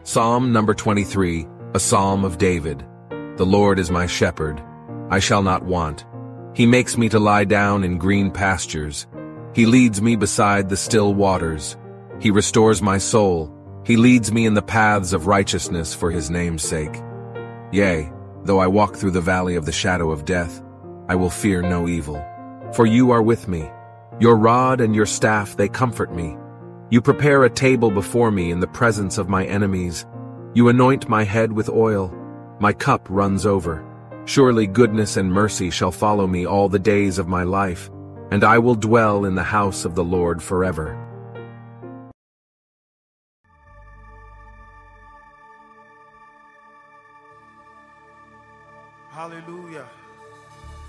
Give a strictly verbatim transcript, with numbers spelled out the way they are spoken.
Psalm number twenty-three, a psalm of David. The Lord is my shepherd. I shall not want. He makes me to lie down in green pastures. He leads me beside the still waters. He restores my soul. He leads me in the paths of righteousness for his name's sake. Yea, though I walk through the valley of the shadow of death, I will fear no evil. For you are with me. Your rod and your staff, they comfort me. You prepare a table before me in the presence of my enemies. You anoint my head with oil. My cup runs over. Surely goodness and mercy shall follow me all the days of my life, and I will dwell in the house of the Lord forever. Hallelujah.